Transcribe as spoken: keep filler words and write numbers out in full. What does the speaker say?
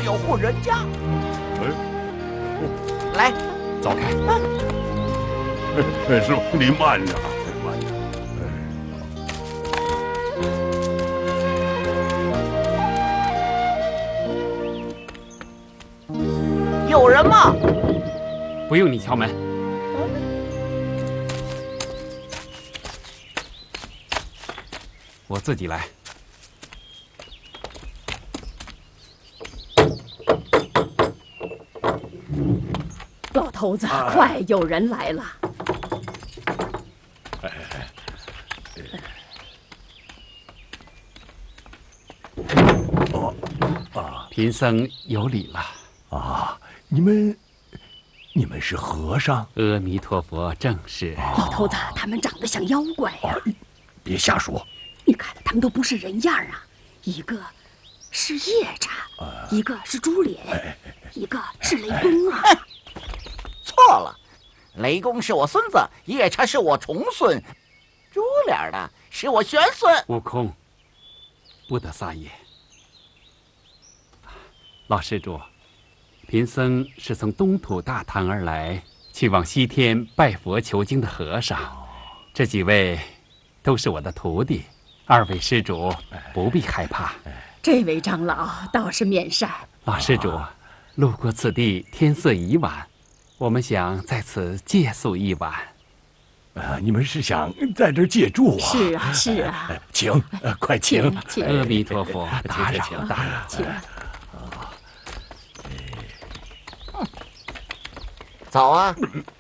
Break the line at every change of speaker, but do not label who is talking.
有户人家。
哎，
来，
走开。哎，师傅，你慢点，慢点。
有人吗？
不用你敲门。我自己来。
老头子，快，有人来了。
哦，啊，
贫僧有礼了。
啊，你们，你们是和尚？
阿弥陀佛，正是。
老头子，他们长得像妖怪呀！
别瞎说。
你看，他们都不是人样啊，一个是夜叉，一个是猪脸，一个是雷公啊。
错了，雷公是我孙子，夜叉是我重孙，猪脸的是我玄孙。
悟空，不得撒野。老施主，贫僧是从东土大唐而来，去往西天拜佛求经的和尚。这几位都是我的徒弟，二位施主不必害怕。
这位长老倒是面善。
老施主，路过此地，天色已晚，我们想在此借宿一晚。
啊，你们是想在这儿借住啊？
是啊，是啊。
请，呃，快请。
请。
阿弥陀佛，打扰了，打扰。
请。
走啊！